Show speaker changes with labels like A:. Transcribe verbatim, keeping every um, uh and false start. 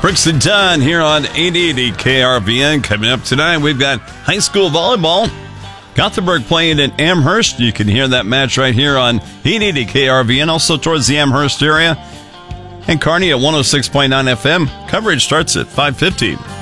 A: Brooks and Dunn here on eight eighty K R V N. Coming up tonight, we've got high school volleyball. Gothenburg playing in Amherst. You can hear that match right here on eight eighty K R V N, also towards the Amherst area. And Kearney at one oh six point nine F M. Coverage starts at five fifty.